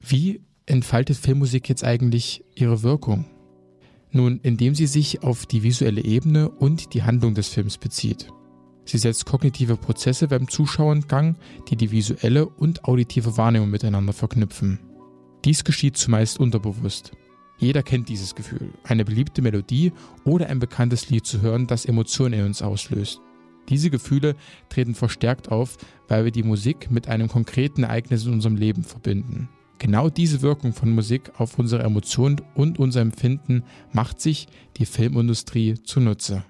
Wie entfaltet Filmmusik jetzt eigentlich ihre Wirkung? Nun, indem sie sich auf die visuelle Ebene und die Handlung des Films bezieht. Sie setzt kognitive Prozesse beim Zuschauer in Gang, die die visuelle und auditive Wahrnehmung miteinander verknüpfen. Dies geschieht zumeist unterbewusst. Jeder kennt dieses Gefühl, eine beliebte Melodie oder ein bekanntes Lied zu hören, das Emotionen in uns auslöst. Diese Gefühle treten verstärkt auf, weil wir die Musik mit einem konkreten Ereignis in unserem Leben verbinden. Genau diese Wirkung von Musik auf unsere Emotionen und unser Empfinden macht sich die Filmindustrie zunutze.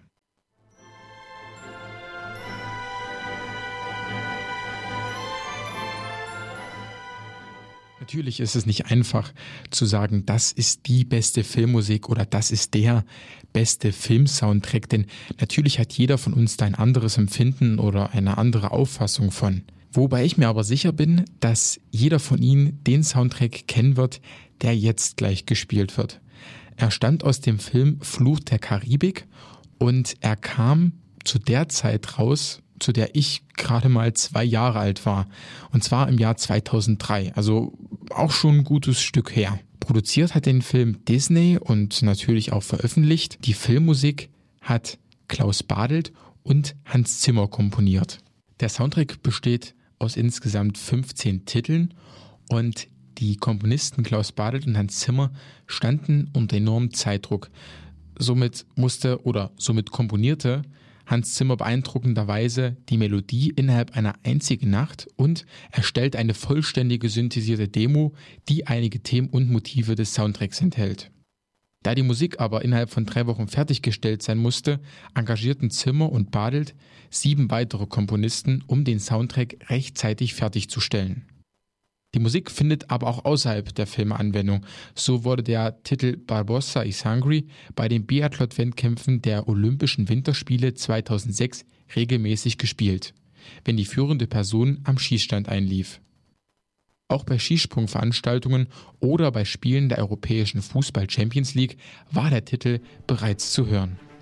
Natürlich ist es nicht einfach zu sagen, das ist die beste Filmmusik oder das ist der beste Filmsoundtrack, denn natürlich hat jeder von uns da ein anderes Empfinden oder eine andere Auffassung von. Wobei ich mir aber sicher bin, dass jeder von Ihnen den Soundtrack kennen wird, der jetzt gleich gespielt wird. Er stammt aus dem Film Fluch der Karibik und er kam zu der Zeit raus, zu der ich gerade mal 2 Jahre alt war. Und zwar im Jahr 2003, also auch schon ein gutes Stück her. Produziert hat den Film Disney und natürlich auch veröffentlicht. Die Filmmusik hat Klaus Badelt und Hans Zimmer komponiert. Der Soundtrack besteht aus insgesamt 15 Titeln und die Komponisten Klaus Badelt und Hans Zimmer standen unter enormem Zeitdruck. Somit komponierte Hans Zimmer beeindruckenderweise die Melodie innerhalb einer einzigen Nacht und erstellt eine vollständige synthetisierte Demo, die einige Themen und Motive des Soundtracks enthält. Da die Musik aber innerhalb von 3 Wochen fertiggestellt sein musste, engagierten Zimmer und Badelt 7 weitere Komponisten, um den Soundtrack rechtzeitig fertigzustellen. Die Musik findet aber auch außerhalb der Filme Anwendung. So wurde der Titel Barbossa is Hungry bei den Biathlon-Wettkämpfen der Olympischen Winterspiele 2006 regelmäßig gespielt, wenn die führende Person am Schießstand einlief. Auch bei Skisprungveranstaltungen oder bei Spielen der Europäischen Fußball-Champions League war der Titel bereits zu hören.